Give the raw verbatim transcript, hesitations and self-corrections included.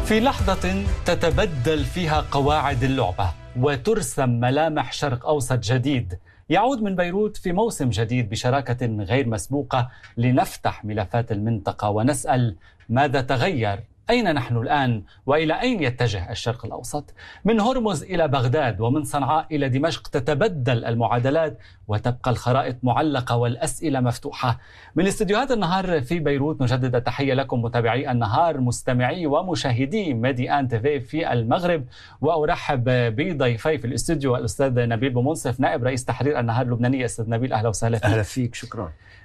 في لحظة تتبدل فيها قواعد اللعبة وترسم ملامح شرق أوسط جديد، يعود من بيروت في موسم جديد بشراكة غير مسبوقة لنفتح ملفات المنطقة ونسأل ماذا تغير؟ أين نحن الآن؟ وإلى أين يتجه الشرق الأوسط؟ من هرمز إلى بغداد ومن صنعاء إلى دمشق تتبدل المعادلات وتبقى الخرائط معلقة والأسئلة مفتوحة. من استديوهات النهار في بيروت نجدد التحية لكم متابعي النهار، مستمعي ومشاهدي ميديان تيفي في المغرب، وأرحب بضيفي في الاستوديو الأستاذ نبيل بومنصف نائب رئيس تحرير النهار اللبنانية. أستاذ نبيل أهلا وسهلا فيك. أهلا فيك، شكرا.